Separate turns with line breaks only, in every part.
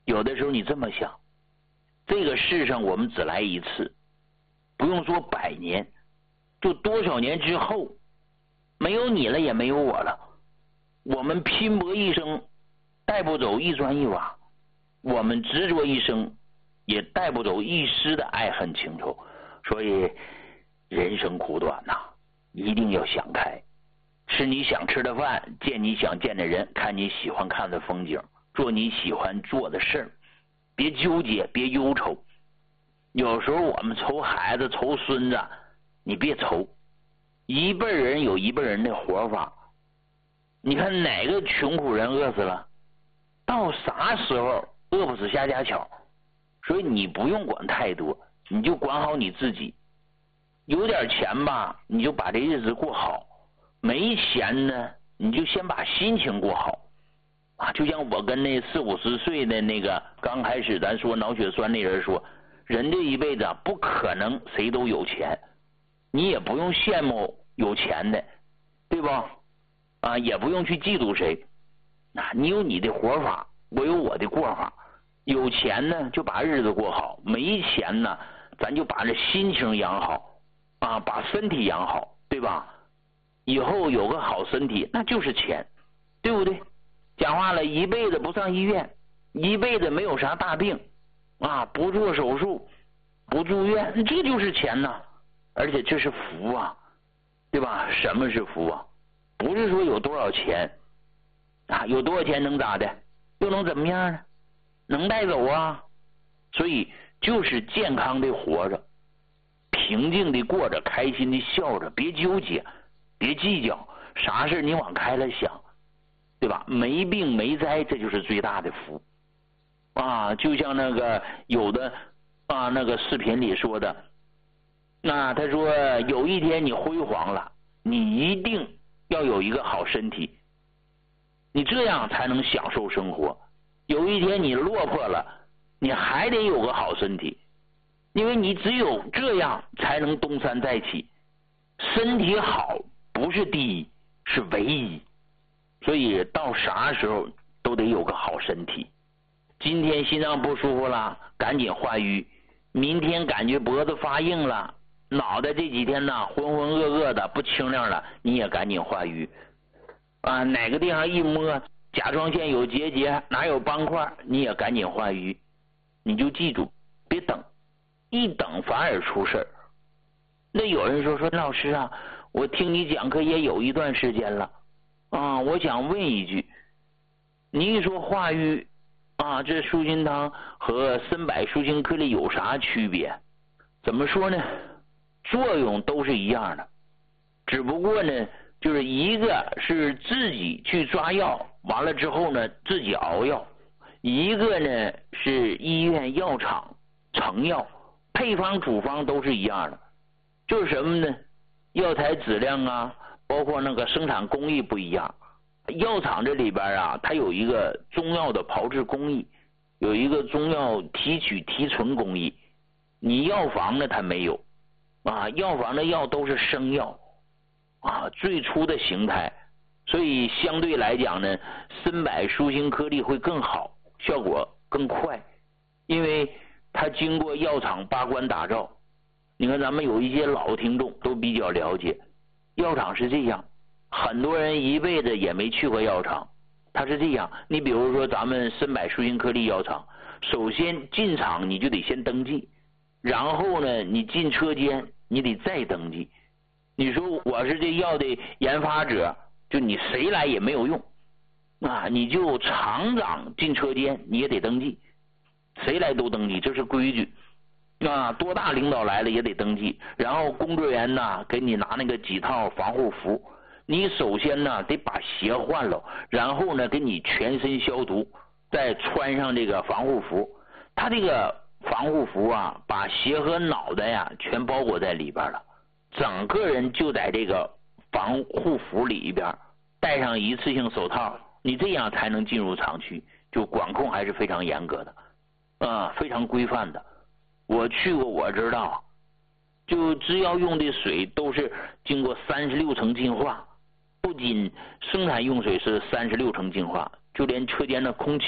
有的时候你这么想，这个世上我们只来一次，不用说100年，就多少年之后，没有你了也没有我了，我们拼搏一生带不走一砖一瓦，我们执着一生也带不走一丝的爱恨情仇。所以人生苦短呐，一定要想开，吃你想吃的饭，见你想见的人，看你喜欢看的风景，做你喜欢做的事儿，别纠结，别忧愁。有时候我们愁孩子愁孙子，你别愁，一辈人有一辈人的活法。你看哪个穷苦人饿死了？到啥时候饿不死瞎家巧？所以你不用管太多，你就管好你自己。有点钱吧，你就把这日子过好；没钱呢，你就先把心情过好啊。就像我跟那40、50岁的那个刚开始咱说脑血栓那人说，人这一辈子不可能谁都有钱，你也不用羡慕有钱的，对吧？啊，也不用去嫉妒谁啊。你有你的活法，我有我的过法。有钱呢就把日子过好，没钱呢咱就把这心情养好啊，把身体养好，对吧？以后有个好身体那就是钱，对不对？讲话了，一辈子不上医院，一辈子没有啥大病啊，不做手术，不住院，这就是钱呐。而且这是福啊，对吧？什么是福啊？不是说有多少钱啊，有多少钱能咋的？又能怎么样呢？能带走啊。所以就是健康的活着，平静的过着，开心的笑着，别纠结，别计较，啥事你往开了想，对吧？没病没灾，这就是最大的福啊。就像那个有的啊，那个视频里说的，那他说有一天你辉煌了，你一定要有一个好身体，你这样才能享受生活。有一天你落魄了，你还得有个好身体，因为你只有这样才能东山再起。身体好不是第一，是唯一。所以到啥时候都得有个好身体。今天心脏不舒服了，赶紧化瘀；明天感觉脖子发硬了，脑袋这几天呢浑浑噩噩的不清亮了，你也赶紧化瘀啊。哪个地方一摸甲状腺有结节，哪有斑块，你也赶紧化瘀。你就记住，别等，一等反而出事儿。那有人说老师啊，我听你讲课也有一段时间了啊，我想问一句，你一说化瘀啊，这舒心汤和参柏舒心颗粒有啥区别？怎么说呢？作用都是一样的，只不过呢，就是一个是自己去抓药，完了之后呢自己熬药，一个呢是医院药厂成药，配方处方都是一样的，就是什么呢？药材质量啊，包括那个生产工艺不一样。药厂这里边啊，它有一个中药的炮制工艺，有一个中药提取提纯工艺，你药房呢它没有啊，药房的药都是生药啊，最初的形态，所以相对来讲呢，参柏舒心颗粒会更好，效果更快，因为它经过药厂把关打造。你看咱们有一些老听众都比较了解，药厂是这样，很多人一辈子也没去过药厂，它是这样。你比如说咱们参柏舒心颗粒药厂，首先进厂你就得先登记，然后呢你进车间你得再登记。你说我是这药的研发者，就你谁来也没有用啊，你就厂长进车间你也得登记，谁来都登记，这是规矩啊。多大领导来了也得登记，然后工作人员呢给你拿那个几套防护服，你首先呢得把鞋换了，然后呢给你全身消毒，再穿上这个防护服。他这个防护服啊，把鞋和脑袋呀全包裹在里边了，整个人就在这个防护服里边，戴上一次性手套，你这样才能进入厂区，就管控还是非常严格的啊，非常规范的。我去过我知道，就只要用的水都是经过36层净化，不仅生产用水是36层净化，就连车间的空气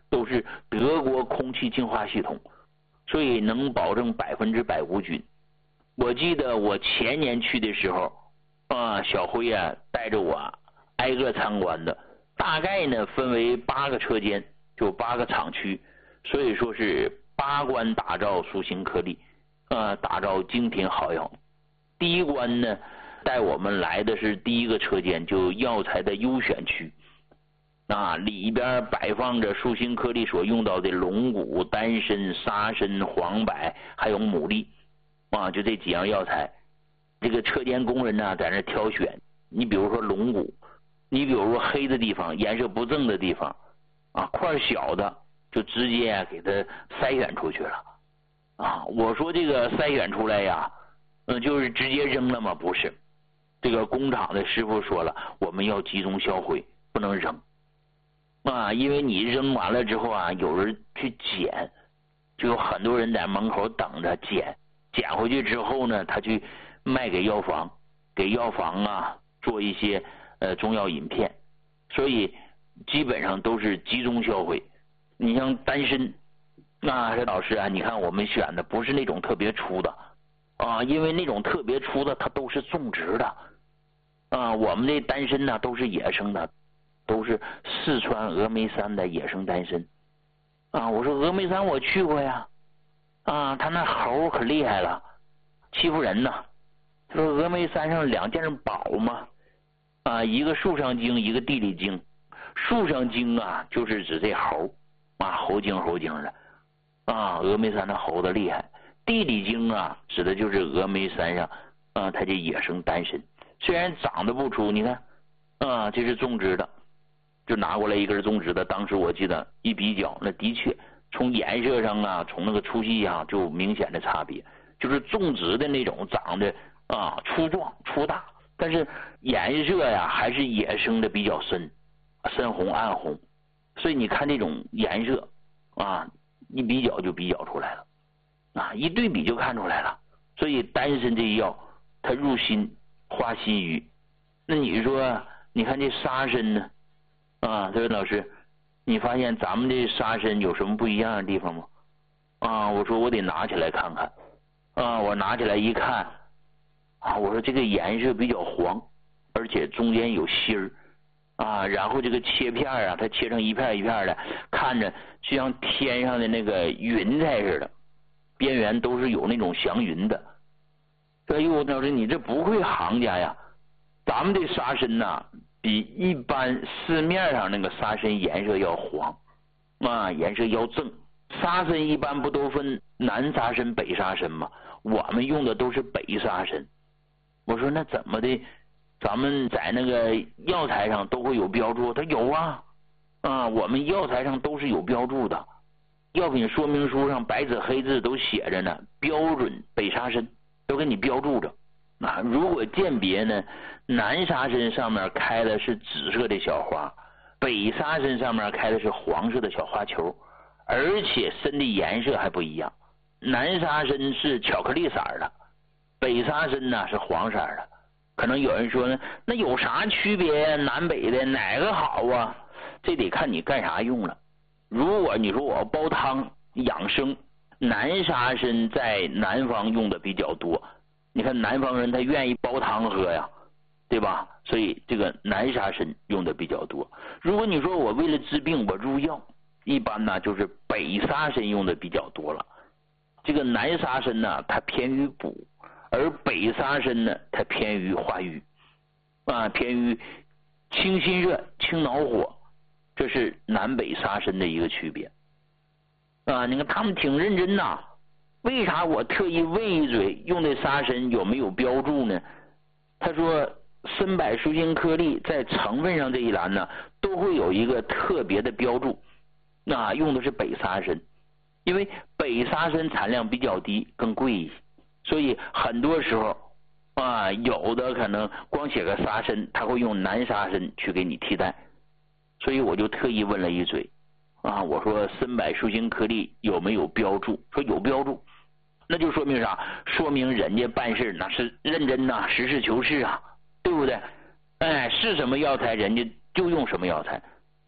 都是德国空气净化系统，所以能保证100%无菌。我记得我前年去的时候小辉啊带着我挨个参观的，大概呢分为8个车间，就8个厂区，所以说是8关打造舒心颗粒，打造精品好药。第一关呢带我们来的是第一个车间，就药材的优选区，里边摆放着舒心颗粒所用到的龙骨、丹参、沙参、黄柏还有牡蛎就这几样药材。这个车间工人呢在那挑选，你比如说龙骨，你比如说黑的地方、颜色不正的地方块小的就直接给它筛选出去了我说这个筛选出来呀就是直接扔了吗？不是，这个工厂的师傅说了，我们要集中销毁，不能扔因为你扔完了之后有人去捡，就有很多人在门口等着捡回去之后呢，他去卖给药房，给药房做一些中药饮片，所以基本上都是集中销毁。你像丹参老师你看我们选的不是那种特别粗的因为那种特别粗的它都是种植的我们这丹参呢都是野生的，都是四川峨眉山的野生丹参我说峨眉山我去过呀他那猴可厉害了，欺负人呢。他说峨眉山上2件宝嘛一个树上精，一个地里精。树上精就是指这猴猴精的峨眉山的猴子厉害。地里精指的就是峨眉山上它这野生丹参，虽然长得不粗，你看这是种植的，就拿过来一根种植的，当时我记得一比较，那的确从颜色上从那个粗细上就有明显的差别，就是种植的那种长得粗壮粗大，但是颜色还是野生的比较深红暗红，所以你看这种颜色一比较就比较出来了一对比就看出来了。所以丹参这药它入心化心郁。那你说你看这沙参呢这位老师，你发现咱们这沙参有什么不一样的地方吗？我说我得拿起来看看我拿起来一看我说这个颜色比较黄，而且中间有芯儿然后这个切片它切成一片一片的，看着就像天上的那个云彩似的，边缘都是有那种祥云的。哎呦，老师你这不会行家呀，咱们这沙参比一般市面上那个沙参颜色要黄颜色要正。沙参一般不都分南沙参北沙参吗？我们用的都是北沙参。我说那怎么的，咱们在那个药材上都会有标注？他有我们药材上都是有标注的，药品说明书上白纸黑字都写着呢，标准北沙参都给你标注着如果鉴别呢，南沙参上面开的是紫色的小花，北沙参上面开的是黄色的小花球，而且参的颜色还不一样，南沙参是巧克力色的，北沙参是黄色的。可能有人说呢，那有啥区别呀？南北的哪个好啊？这得看你干啥用了。如果你说我要煲汤养生，南沙参在南方用的比较多，你看南方人他愿意煲汤喝呀，对吧？所以这个南沙参用的比较多。如果你说我为了治病我入药，一般就是北沙参用的比较多了。这个南沙参它偏于补，而北沙参呢它偏于化瘀偏于清心热清脑火，这是南北沙参的一个区别你看他们挺认真为啥我特意问一嘴用的沙参有没有标注呢？他说参柏舒心颗粒在成分上这一栏都会有一个特别的标注用的是北沙参，因为北沙参产量比较低更贵一些，所以很多时候有的可能光写个沙参他会用南沙参去给你替代，所以我就特意问了一嘴我说参柏舒心颗粒有没有标注？说有标注，那就说明啥？说明人家办事那是认真实事求是对不对？是什么药材人家就用什么药材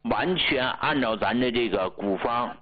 完全按照咱的这个古方